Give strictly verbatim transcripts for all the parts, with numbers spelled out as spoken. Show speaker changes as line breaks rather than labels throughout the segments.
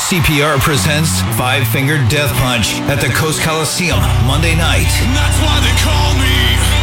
C P R presents Five Finger Death Punch at the Coast Coliseum Monday night.
And that's why they call me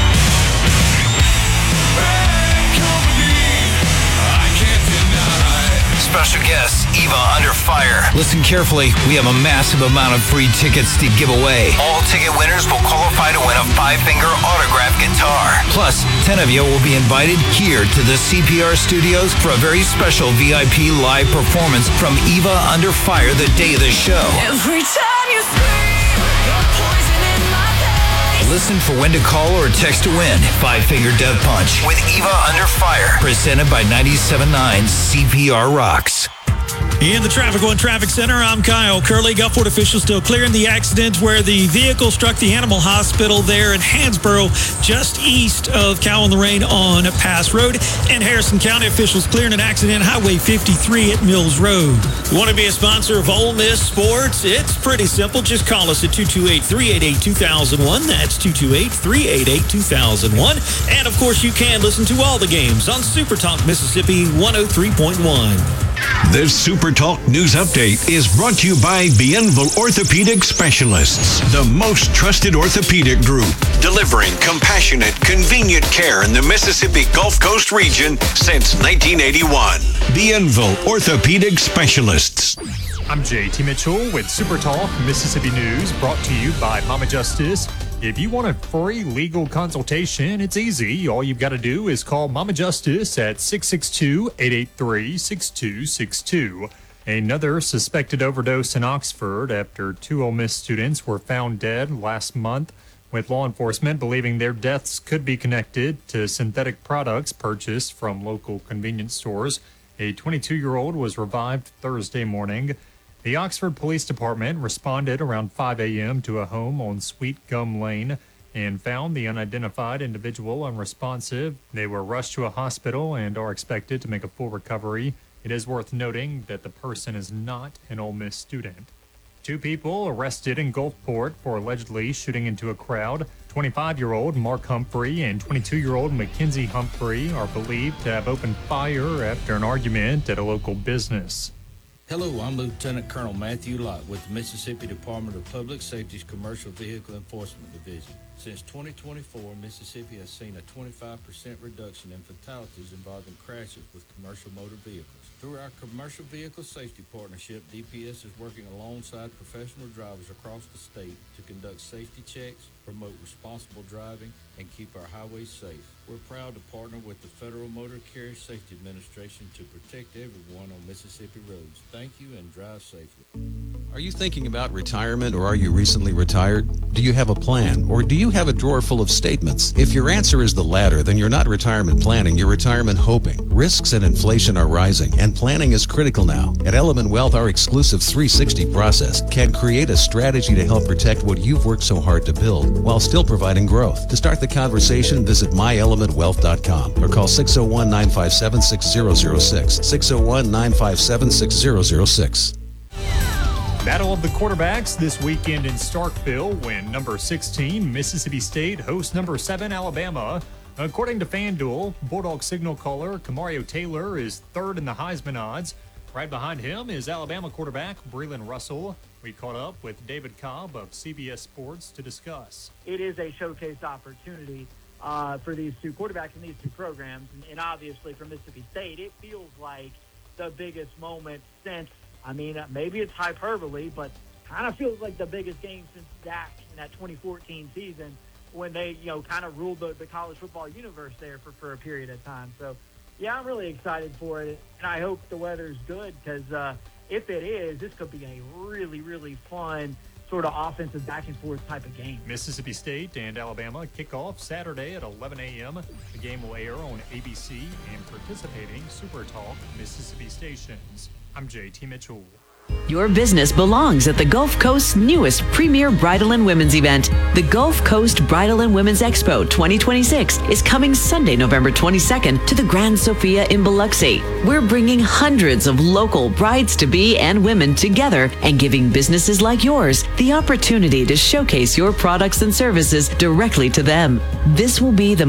Bad Company. I can't deny.
Special guest, Eva Under Fire. Listen carefully. We have a massive amount of free tickets to give away. All ticket winners will qualify to win a Five Finger autographed guitar. Plus, ten of you will be invited here to the C P R studios for a very special V I P live performance from Eva Under Fire the day of the show.
Every time you scream, you're poison in my veins.
Listen for when to call or text to win Five Finger Death Punch with Eva Under Fire. Presented by ninety-seven point nine C P R Rocks.
In the Traffic One Traffic Center, I'm Kyle Curley. Gulfport officials still clearing the accident where the vehicle struck the animal hospital there in Hansborough, just east of Cowan-Lorraine on Pass Road. And Harrison County officials clearing an accident Highway fifty-three at Mills Road. You want to be a sponsor of Ole Miss Sports? It's pretty simple. Just call us at two two eight, three eight eight, two thousand one. That's two two eight, three eight eight, two thousand one. And, of course, you can listen to all the games on Super Talk Mississippi one oh three point one.
This Super Talk News Update is brought to you by Bienville Orthopedic Specialists, the most trusted orthopedic group, delivering compassionate, convenient care in the Mississippi Gulf Coast region since nineteen eighty-one. Bienville Orthopedic Specialists.
I'm J T Mitchell with Super Talk Mississippi News, brought to you by Mama Justice. If you want a free legal consultation, it's easy. All you've got to do is call Mama Justice at six six two, eight eight three, six two six two. Another suspected overdose in Oxford after two Ole Miss students were found dead last month, with law enforcement believing their deaths could be connected to synthetic products purchased from local convenience stores. A twenty-two-year-old was revived Thursday morning. The Oxford Police Department responded around five a.m. to a home on Sweet Gum Lane and found the unidentified individual unresponsive. They were rushed to a hospital and are expected to make a full recovery. It is worth noting that the person is not an Ole Miss student. Two people arrested in Gulfport for allegedly shooting into a crowd. twenty-five-year-old Mark Humphrey and twenty-two-year-old Mackenzie Humphrey are believed to have opened fire after an argument at a local business.
Hello, I'm Lieutenant Colonel Matthew Lott with the Mississippi Department of Public Safety's Commercial Vehicle Enforcement Division. Since twenty twenty-four, Mississippi has seen a twenty-five percent reduction in fatalities involving crashes with commercial motor vehicles. Through our Commercial Vehicle Safety Partnership, D P S is working alongside professional drivers across the state to conduct safety checks, promote responsible driving, and keep our highways safe. We're proud to partner with the Federal Motor Carrier Safety Administration to protect everyone on Mississippi roads. Thank you and drive safely.
Are you thinking about retirement, or are you recently retired? Do you have a plan, or do you have a drawer full of statements? If your answer is the latter, then you're not retirement planning, you're retirement hoping. Risks and inflation are rising, and planning is critical now. At Element Wealth, our exclusive three sixty process can create a strategy to help protect what you've worked so hard to build, while still providing growth. To start the conversation, visit my element wealth dot com or call six oh one, nine five seven, six oh oh six, six oh one, nine five seven, six oh oh six.
Battle of the quarterbacks this weekend in Starkville when number sixteen, Mississippi State, hosts number seven, Alabama. According to FanDuel, Bulldog signal caller Kamario Taylor is third in the Heisman odds. Right behind him is Alabama quarterback Breland Russell. We caught up with David Cobb of C B S Sports to discuss.
It is a showcase opportunity uh, for these two quarterbacks in these two programs. And, and obviously for Mississippi State, it feels like the biggest moment since, I mean, maybe it's hyperbole, but kind of feels like the biggest game since Dak in that twenty fourteen season when they, you know, kind of ruled the, the college football universe there for, for a period of time. So, yeah, I'm really excited for it, and I hope the weather's good because uh, if it is, this could be a really, really fun sort of offensive back-and-forth type of game.
Mississippi State and Alabama kick off Saturday at eleven a.m. The game will air on A B C and participating Super Talk Mississippi stations. I'm J T Mitchell.
Your business belongs at the Gulf Coast's newest premier bridal and women's event. The Gulf Coast Bridal and Women's Expo twenty twenty-six is coming Sunday, November twenty-second to the Grand Sofia in Biloxi. We're bringing hundreds of local brides-to-be and women together and giving businesses like yours the opportunity to showcase your products and services directly to them. This will be the